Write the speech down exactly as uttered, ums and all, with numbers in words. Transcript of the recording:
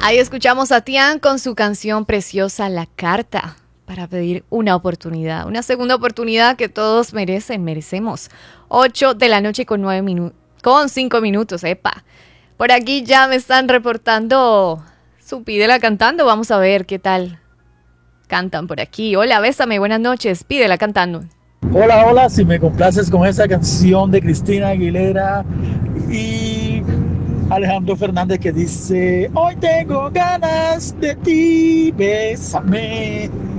Ahí escuchamos a Tian con su canción preciosa La Carta para pedir una oportunidad, una segunda oportunidad que todos merecen, merecemos. Ocho de la noche con nueve minutos, con cinco minutos, epa. Por aquí ya me están reportando su Pídela cantando. Vamos a ver qué tal cantan por aquí. Hola, bésame, buenas noches. Pídela cantando. Hola, hola, si me complaces con esa canción de Cristina Aguilera y Alejandro Fernández que dice, hoy tengo ganas de ti, bésame.